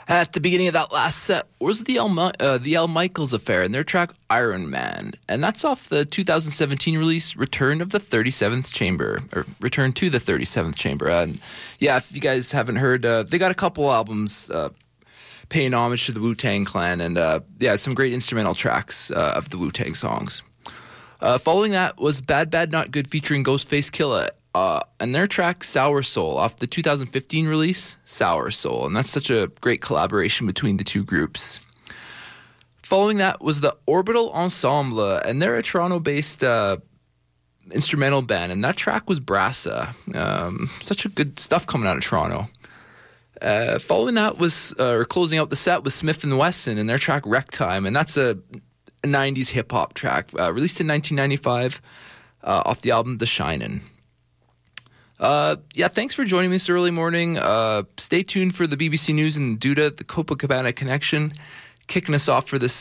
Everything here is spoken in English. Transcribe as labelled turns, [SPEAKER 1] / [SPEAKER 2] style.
[SPEAKER 1] At the beginning of that last set was the Al Michaels Affair and their track Iron Man. And that's off the 2017 release Return of the 37th Chamber, or Return to the 37th Chamber. And yeah, if you guys haven't heard, they got a couple albums paying homage to the Wu-Tang Clan, and yeah, some great instrumental tracks of the Wu-Tang songs. Following that was Bad Bad Not Good featuring Ghostface Killah. And their track Sour Soul off the 2015 release Sour Soul, and that's such a great collaboration between the two groups. Following that was the Orbital Ensemble, and they're a Toronto-based instrumental band, and that track was Brassa. Such a good stuff coming out of Toronto. Following that was, or closing out the set, was Smith & Wesson and their track Wreck Time, and that's a 90s hip-hop track released in 1995 off the album The Shinin'. Yeah, thanks for joining me this early morning. Stay tuned for the BBC News and Duda, the Copacabana Connection, kicking us off for this